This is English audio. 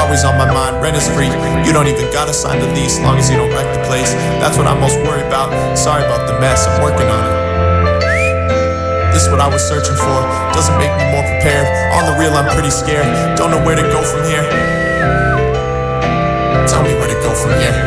always on my mind, rent is free. You don't even gotta sign the lease, long as you don't wreck the place. That's what I'm most worried about. Sorry about the mess, I'm working on it. This is what I was searching for, doesn't make me more prepared. On the real, I'm pretty scared, don't know where to go from here. Tell me where to go from here.